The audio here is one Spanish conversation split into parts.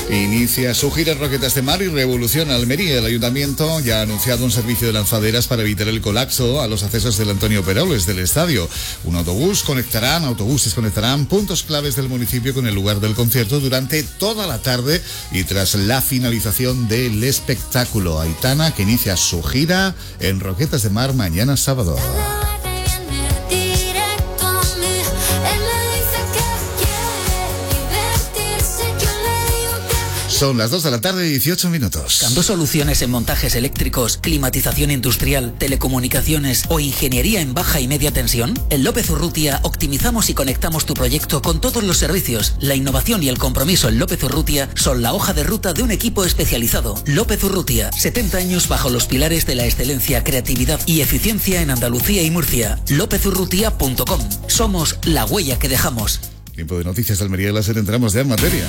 Inicia su gira en Roquetas de Mar y revoluciona Almería. El Ayuntamiento ya ha anunciado un servicio de lanzaderas para evitar el colapso a los accesos del Antonio Peroles del estadio. Autobuses conectarán puntos claves del municipio con el lugar del concierto durante toda la tarde y tras la finalización del espectáculo. Aitana, que inicia su gira en Roquetas de Mar mañana sábado. Son las 2 de la tarde y 18 minutos. Buscando soluciones en montajes eléctricos, climatización industrial, telecomunicaciones o ingeniería en baja y media tensión. En López Urrutia optimizamos y conectamos tu proyecto con todos los servicios. La innovación y el compromiso en López Urrutia son la hoja de ruta de un equipo especializado. López Urrutia, 70 años bajo los pilares de la excelencia, creatividad y eficiencia en Andalucía y Murcia. lopezurrutia.com. Somos la huella que dejamos. Tiempo de noticias de Almería y Láser, entramos ya en materia.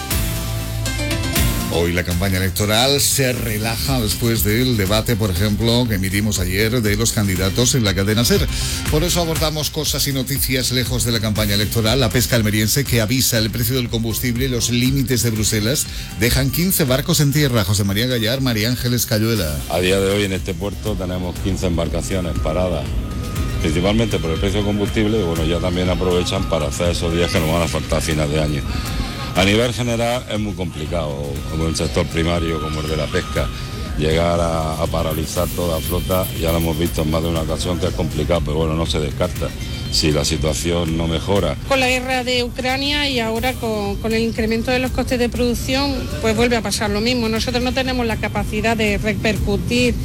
Hoy la campaña electoral se relaja después del debate, por ejemplo, que emitimos ayer de los candidatos en la cadena SER. Por eso abordamos cosas y noticias lejos de la campaña electoral. La pesca almeriense, que avisa el precio del combustible y los límites de Bruselas, dejan 15 barcos en tierra. José María Gallar, María Ángeles Cayuela. A día de hoy en este puerto tenemos 15 embarcaciones paradas, principalmente por el precio del combustible, y bueno, ya también aprovechan para hacer esos días que nos van a faltar a final de año. A nivel general es muy complicado, como el sector primario, como el de la pesca, llegar a paralizar toda flota. Ya lo hemos visto en más de una ocasión que es complicado, pero bueno, no se descarta si la situación no mejora. Con la guerra de Ucrania y ahora con el incremento de los costes de producción, pues vuelve a pasar lo mismo. Nosotros no tenemos la capacidad de repercutir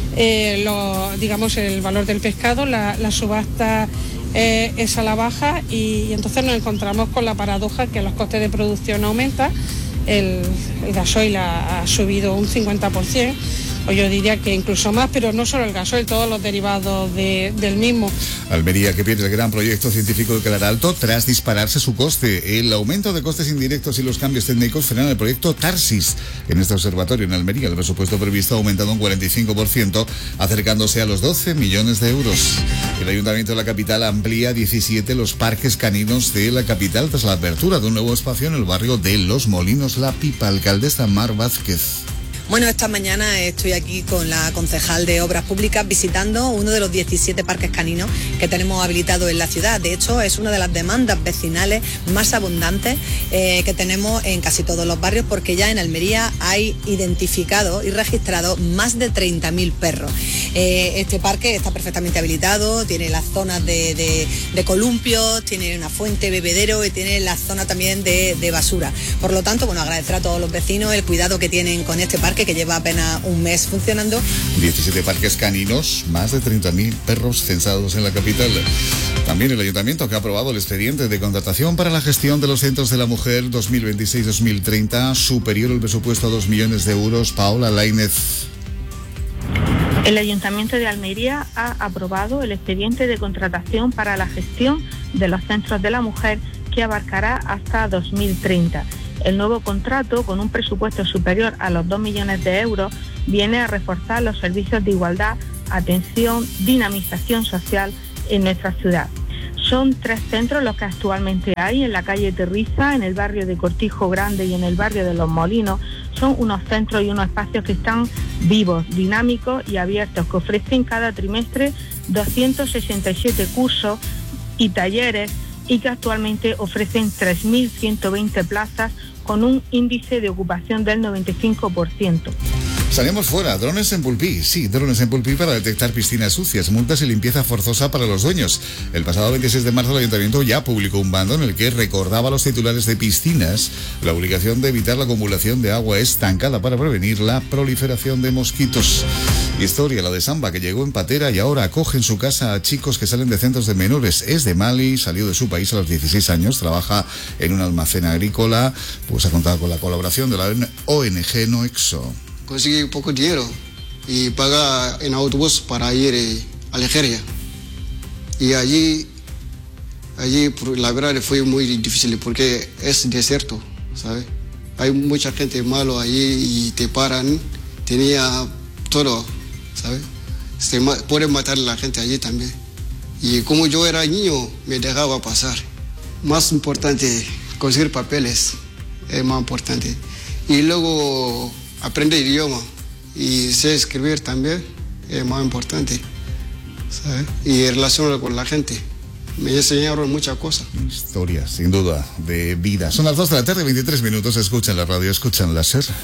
el valor del pescado, la subasta es a la baja y entonces nos encontramos con la paradoja que los costes de producción aumentan. El gasoil ha subido un 50%, o yo diría que incluso más, pero no solo el gasoil, todos los derivados del mismo. Almería, que pierde el gran proyecto científico de Calaralto tras dispararse su coste. El aumento de costes indirectos y los cambios técnicos frenan el proyecto Tarsis. En este observatorio en Almería el presupuesto previsto ha aumentado un 45%, acercándose a los 12 millones de euros. El Ayuntamiento de la capital amplía 17 los parques caninos de la capital tras la apertura de un nuevo espacio en el barrio de Los Molinos La Pipa. Alcaldesa Mar Vázquez. Bueno, esta mañana estoy aquí con la concejal de Obras Públicas visitando uno de los 17 parques caninos que tenemos habilitados en la ciudad. De hecho, es una de las demandas vecinales más abundantes que tenemos en casi todos los barrios, porque ya en Almería hay identificado y registrado más de 30.000 perros. Este parque está perfectamente habilitado, tiene las zonas de columpios, tiene una fuente bebedero y tiene la zona también de basura. Por lo tanto, bueno, agradecer a todos los vecinos el cuidado que tienen con este parque, que lleva apenas un mes funcionando. 17 parques caninos, más de 30.000 perros censados en la capital. También el Ayuntamiento, que ha aprobado el expediente de contratación para la gestión de los centros de la mujer 2026-2030, superior el presupuesto a 2 millones de euros. Paola Lainez. El Ayuntamiento de Almería ha aprobado el expediente de contratación para la gestión de los centros de la mujer, que abarcará hasta 2030. El nuevo contrato, con un presupuesto superior a los 2 millones de euros, viene a reforzar los servicios de igualdad, atención, dinamización social en nuestra ciudad. Son 3 centros los que actualmente hay en la calle Terriza, en el barrio de Cortijo Grande y en el barrio de Los Molinos. Son unos centros y unos espacios que están vivos, dinámicos y abiertos, que ofrecen cada trimestre 267 cursos y talleres y que actualmente ofrecen 3.120 plazas con un índice de ocupación del 95%. Salimos fuera, drones en Pulpí. Sí, drones en Pulpí para detectar piscinas sucias, multas y limpieza forzosa para los dueños. El pasado 26 de marzo el Ayuntamiento ya publicó un bando en el que recordaba a los titulares de piscinas la obligación de evitar la acumulación de agua estancada para prevenir la proliferación de mosquitos. Historia, la de Samba, que llegó en patera y ahora acoge en su casa a chicos que salen de centros de menores. Es de Mali, salió de su país a los 16 años, trabaja en un almacén agrícola, pues ha contado con la colaboración de la ONG Noexo. Conseguí poco dinero y paga en autobús para ir a Algeria. Y allí la verdad fue muy difícil porque es desierto, ¿sabes? Hay mucha gente malo allí y te paran, tenía todo, ¿sabes? Pueden matar a la gente allí también. Y como yo era niño, me dejaba pasar. Más importante, conseguir papeles es más importante. y luego aprender idioma y sé escribir también, es más importante, ¿sabes? Y relacionar con la gente. Me enseñaron muchas cosas. Historias, sin duda, de vida. Son las 2 de la tarde, 23 minutos. Escuchan la radio, escuchan la SER.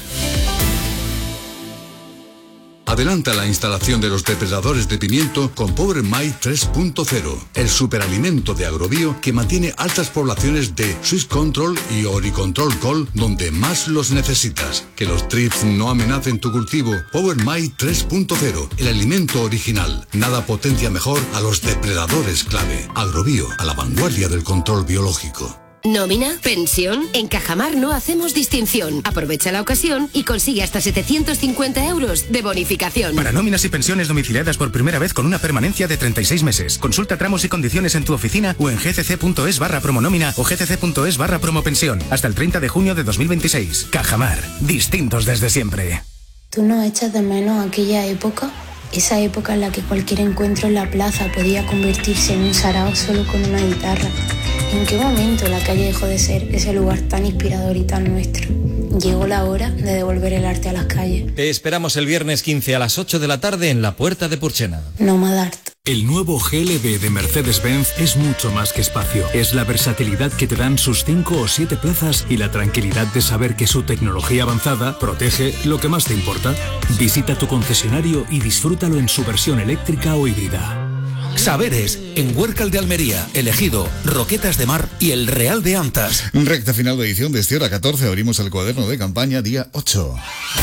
Adelanta la instalación de los depredadores de pimiento con Power My 3.0, el superalimento de Agrobio que mantiene altas poblaciones de Swiss Control y Oricontrol Col donde más los necesitas. Que los thrips no amenacen tu cultivo. Power My 3.0, el alimento original. Nada potencia mejor a los depredadores clave. Agrobio, a la vanguardia del control biológico. ¿Nómina? ¿Pensión? En Cajamar no hacemos distinción. Aprovecha la ocasión y consigue hasta 750 euros de bonificación. Para nóminas y pensiones domiciliadas por primera vez con una permanencia de 36 meses. Consulta tramos y condiciones en tu oficina o en gcc.es/promonómina o gcc.es/promopensión. Hasta el 30 de junio de 2026. Cajamar. Distintos desde siempre. ¿Tú no echas de menos aquella época? Esa época en la que cualquier encuentro en la plaza podía convertirse en un sarao solo con una guitarra. ¿En qué momento la calle dejó de ser ese lugar tan inspirador y tan nuestro? Llegó la hora de devolver el arte a las calles. Te esperamos el viernes 15 a las 8 de la tarde en la Puerta de Purchena. Nomad Art. El nuevo GLB de Mercedes-Benz es mucho más que espacio. Es la versatilidad que te dan sus 5 o 7 plazas y la tranquilidad de saber que su tecnología avanzada protege lo que más te importa. Visita tu concesionario y disfrútalo en su versión eléctrica o híbrida. Saberes, en Huércal de Almería, Elegido, Roquetas de Mar y el Real de Antas. Recta final de edición de este hora 14. Abrimos el cuaderno de campaña día 8.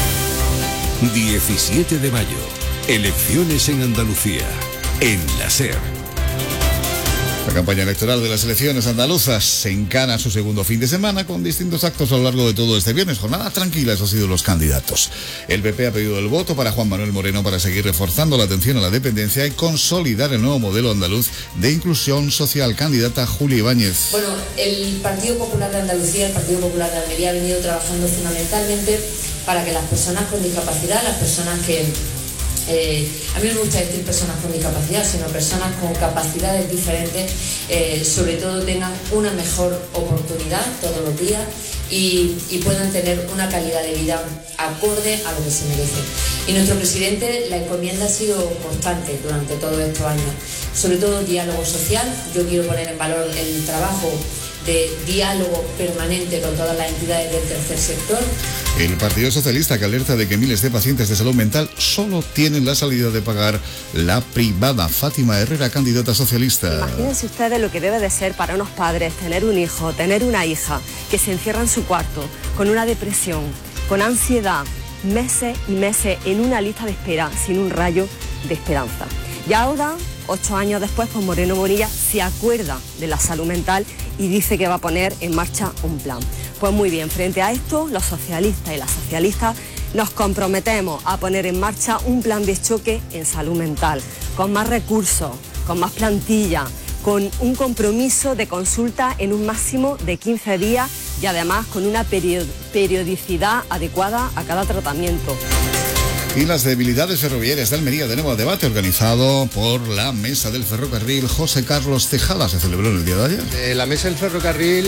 17 de mayo. Elecciones en Andalucía. En la SER. La campaña electoral de las elecciones andaluzas se encana su segundo fin de semana con distintos actos a lo largo de todo este viernes. Jornada tranquila, eso han sido los candidatos. El PP ha pedido el voto para Juan Manuel Moreno para seguir reforzando la atención a la dependencia y consolidar el nuevo modelo andaluz de inclusión social. Candidata Julia Ibáñez. Bueno, el Partido Popular de Andalucía, el Partido Popular de Almería ha venido trabajando fundamentalmente para que las personas con discapacidad, las personas que... a mí no me gusta decir personas con discapacidad, sino personas con capacidades diferentes, sobre todo tengan una mejor oportunidad todos los días y puedan tener una calidad de vida acorde a lo que se merece. Y nuestro presidente, la encomienda ha sido constante durante todos estos años, sobre todo diálogo social. Yo quiero poner en valor el trabajo de diálogo permanente con todas las entidades del tercer sector. El Partido Socialista, que alerta de que miles de pacientes de salud mental solo tienen la salida de pagar la privada. Fátima Herrera, candidata socialista. Imagínense ustedes lo que debe de ser para unos padres tener un hijo, tener una hija que se encierra en su cuarto con una depresión, con ansiedad, meses y meses en una lista de espera sin un rayo de esperanza. Y ahora, 8 años después, pues Moreno Bonilla se acuerda de la salud mental y dice que va a poner en marcha un plan. Pues muy bien, frente a esto, los socialistas y las socialistas nos comprometemos a poner en marcha un plan de choque en salud mental, con más recursos, con más plantilla, con un compromiso de consulta en un máximo de 15 días y además con una periodicidad adecuada a cada tratamiento. Y las debilidades ferroviarias de Almería, de nuevo debate organizado por la Mesa del Ferrocarril. José Carlos Tejada se celebró en el día de ayer. La Mesa del Ferrocarril